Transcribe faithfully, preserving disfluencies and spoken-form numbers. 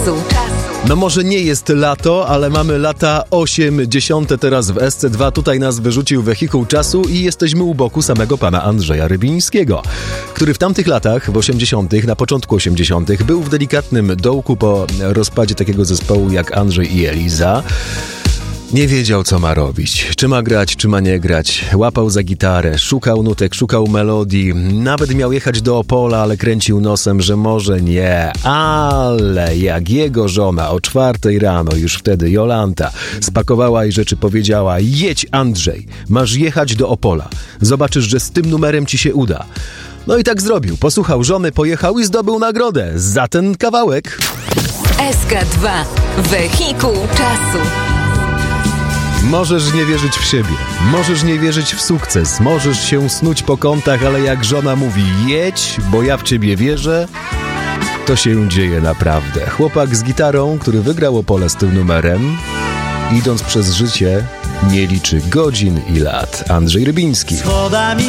czasu. No może nie jest lato, ale mamy lata osiemdziesiąte teraz w S C dwa. Tutaj nas wyrzucił wehikuł czasu i jesteśmy u boku samego pana Andrzeja Rybińskiego, który w tamtych latach, w osiemdziesiątych, na początku osiemdziesiątych, był w delikatnym dołku po rozpadzie takiego zespołu jak Andrzej i Eliza. Nie wiedział, co ma robić. Czy ma grać, czy ma nie grać. Łapał za gitarę, szukał nutek, szukał melodii. Nawet miał jechać do Opola, ale kręcił nosem, że może nie. Ale jak jego żona o czwartej rano, już wtedy Jolanta, spakowała i rzeczy powiedziała: jedź, Andrzej, masz jechać do Opola. Zobaczysz, że z tym numerem ci się uda. No i tak zrobił. Posłuchał żony, pojechał i zdobył nagrodę za ten kawałek. S K dwa. Wehikuł czasu. Możesz nie wierzyć w siebie, możesz nie wierzyć w sukces, możesz się snuć po kątach, ale jak żona mówi jedź, bo ja w ciebie wierzę, to się dzieje naprawdę. Chłopak z gitarą, który wygrał Opole z tym numerem, idąc przez życie, nie liczy godzin i lat. Andrzej Rybiński.